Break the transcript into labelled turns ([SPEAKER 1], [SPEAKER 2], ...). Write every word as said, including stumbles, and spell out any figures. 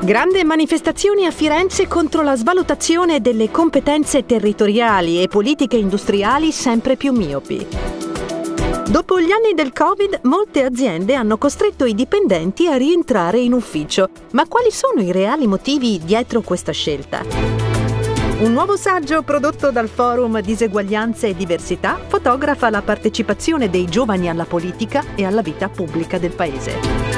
[SPEAKER 1] Grande manifestazioni a Firenze contro la svalutazione delle competenze territoriali e politiche industriali sempre più miopi. Dopo gli anni del Covid, molte aziende hanno costretto i dipendenti a rientrare in ufficio. Ma quali sono i reali motivi dietro questa scelta? Un nuovo saggio prodotto dal Forum Diseguaglianze e Diversità fotografa la partecipazione dei giovani alla politica e alla vita pubblica del Paese.